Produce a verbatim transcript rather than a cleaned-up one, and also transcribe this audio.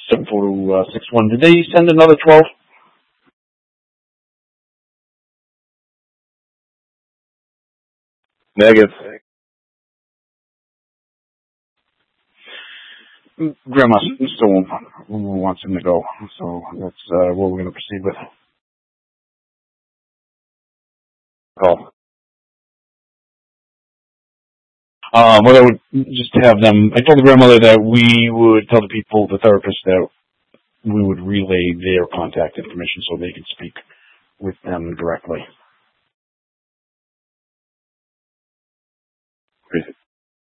seven four two six one. Did they send another twelve? Negative. Grandma still wants him to go, so that's uh, what we're going to proceed with. Call. Um, well, I would just have them. I told the grandmother that we would tell the people, the therapist, that we would relay their contact information so they could speak with them directly.